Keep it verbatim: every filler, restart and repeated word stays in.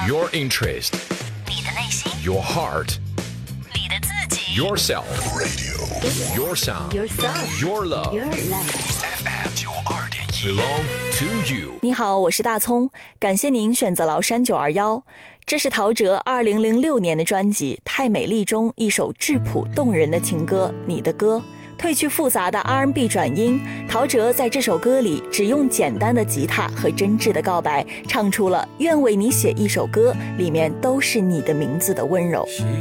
Your interest, 你的内心， your heart, 你的自己 yourself, radio, your sound, Yourself your love, Your love F M 九二点一 belong to you。 你好，我是大葱，感谢您选择崂山九二一。这是陶喆二零零六年的专辑《太美丽》中一首质朴动人的情歌《你的歌》。褪去复杂的 R and B 转音，陶喆在这首歌里只用简单的吉他和真挚的告白，唱出了愿为你写一首歌，里面都是你的名字的温柔。 喜